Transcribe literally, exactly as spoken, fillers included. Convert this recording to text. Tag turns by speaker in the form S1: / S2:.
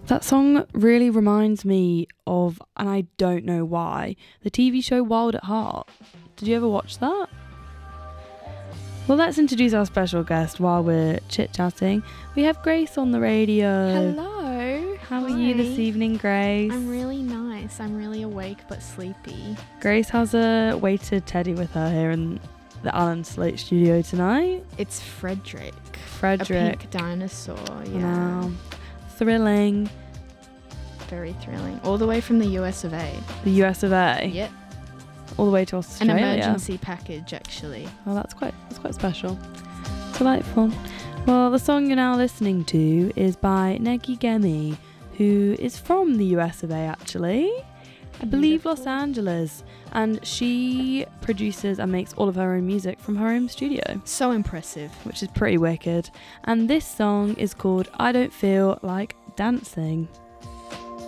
S1: That song really reminds me of, and I don't know why, the T V show Wild at Heart. Did you ever watch that? Well, let's introduce our special guest while we're chit-chatting. We have Grace on the radio.
S2: Hello.
S1: How are
S2: Hi.
S1: you this evening, Grace?
S2: I'm really nice. I'm really awake but sleepy.
S1: Grace has a weighted teddy with her here in the Alan Slate studio tonight.
S2: It's Frederick.
S1: Frederick.
S2: A pink dinosaur, yeah.
S1: Wow. Thrilling.
S2: Very thrilling. All the way from the U S of A.
S1: The U S of A?
S2: Yep.
S1: All the way to Australia?
S2: An emergency package, actually.
S1: Oh, that's quite that's quite special. Delightful. Well, the song you're now listening to is by Negi Gemi, who is from the U S of A, actually. I believe
S2: Beautiful.
S1: Los Angeles. And she produces and makes all of her own music from her own studio.
S2: So impressive.
S1: Which is pretty wicked. And this song is called I Don't Feel Like Dancing.